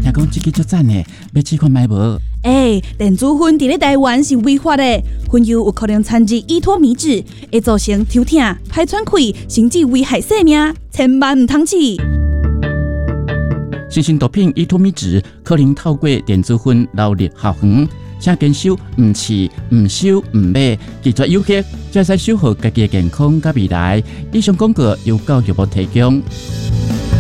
听讲这个足赞的，要试看买无？ 电子烟伫咧台湾是违法的，烟油有可能掺入依托米脂，会造成抽痛、排喘气，甚至危害生命，千万唔通试。 新型毒品依托米脂可能透过电子烟流入校园，请坚守唔试、唔收、唔买，拒绝有害，才使守护家己的健康甲未来。以上广告由教育部提供。